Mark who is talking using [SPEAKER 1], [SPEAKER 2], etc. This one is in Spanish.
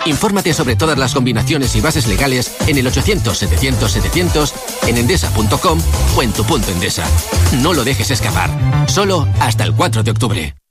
[SPEAKER 1] Infórmate sobre todas las combinaciones y bases legales en el 800-700-700, en endesa.com o en tu punto Endesa. No lo dejes escapar. Solo hasta el 4 de octubre.